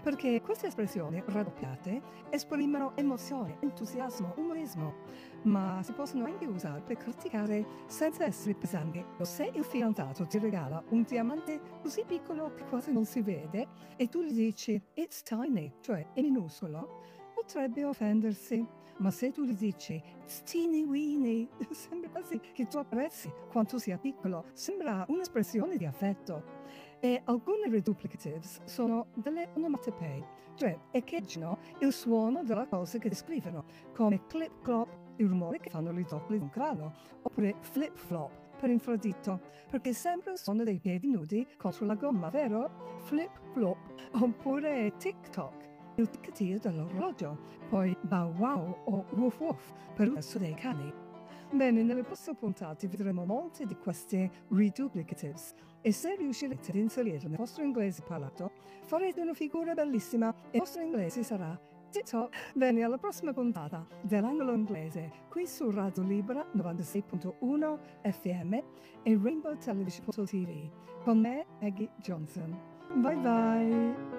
perché queste espressioni raddoppiate esprimono emozione, entusiasmo, umorismo, ma si possono anche usare per criticare senza essere pesanti. Se il fidanzato ti regala un diamante così piccolo che quasi non si vede e tu gli dici "it's tiny", cioè è minuscolo, potrebbe offendersi. Ma se tu gli dici "it's teeny weeny", sembra quasi che tu apprezzi quanto sia piccolo, sembra un'espressione di affetto. E alcune reduplicatives sono delle onomatopee, cioè echeggiano il suono della cosa che descrivono, come clip clop, il rumore che fanno i zoccoli di un crano, oppure flip flop per infradito, perché sembra il suono dei piedi nudi contro la gomma, vero? Flip flop. Oppure tic toc, il ticcatio dell'orologio, poi bow wow o woof woof per il verso dei cani. Bene, nelle prossime puntate vedremo molte di queste reduplicatives e se riuscirete ad inserirle nel vostro inglese parlato farete una figura bellissima e il vostro inglese sarà tip-top. Bene, alla prossima puntata dell'Angolo Inglese qui su Radio Libera 96.1 FM e Rainbow Television.tv con me, Aggie Johnson. Bye bye!